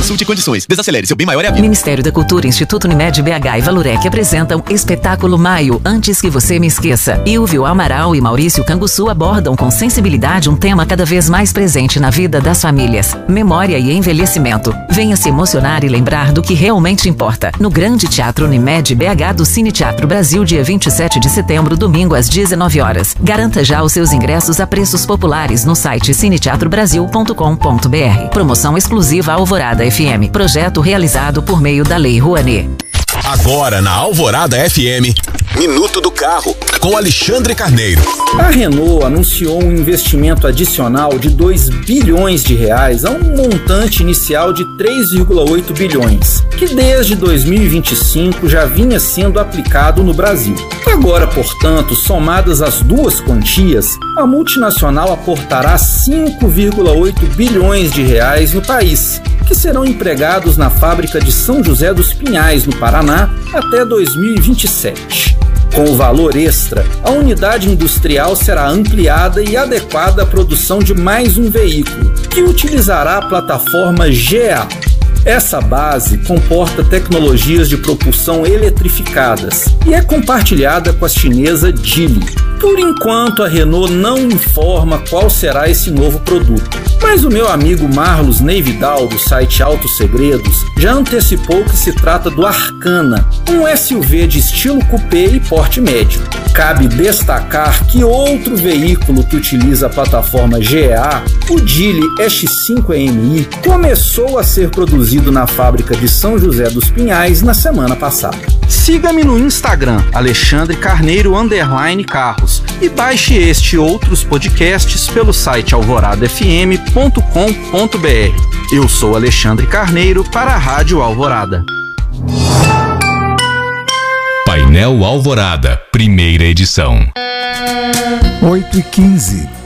Consulte condições. Desacelere, seu bem maior é a vida. Ministério da Cultura, Instituto Unimed BH e Valurec apresentam Espetáculo Maio, Antes que Você Me Esqueça. Ilvio Amaral e Maurício Canguçu abordam com sensibilidade um tema cada vez mais presente na vida das famílias: memória e envelhecimento. Venha se emocionar e lembrar do que realmente importa. No Grande Teatro Unimed BH do Cine Teatro Brasil, dia 27 de setembro, domingo às 19 horas. Garanta já os seus ingressos a preços populares no site cineteatrobrasil.com.br. Promoção exclusiva Alvorada FM. Projeto realizado por meio da Lei Rouanet. Agora na Alvorada FM, Minuto do Carro, com Alexandre Carneiro. A Renault anunciou um investimento adicional de 2 bilhões de reais a um montante inicial de 3,8 bilhões, que desde 2025 já vinha sendo aplicado no Brasil. Agora, portanto, somadas as duas quantias, a multinacional aportará 5,8 bilhões de reais no país, que serão empregados na fábrica de São José dos Pinhais, no Paraná, até 2027. Com o valor extra, a unidade industrial será ampliada e adequada à produção de mais um veículo, que utilizará a plataforma GA. Essa base comporta tecnologias de propulsão eletrificadas e é compartilhada com a chinesa Geely. Por enquanto, a Renault não informa qual será esse novo produto, mas o meu amigo Marlos Neividal, do site Autos Segredos, já antecipou que se trata do Arcana, um SUV de estilo coupé e porte médio. Cabe destacar que outro veículo que utiliza a plataforma GEA, o Geely X5 começou a ser produzido na fábrica de São José dos Pinhais na semana passada. Siga-me no Instagram, Alexandre Carneiro _Carros, e baixe este e outros podcasts pelo site alvoradafm.com.br. Eu sou Alexandre Carneiro para a Rádio Alvorada. Painel Alvorada, primeira edição. 8h15.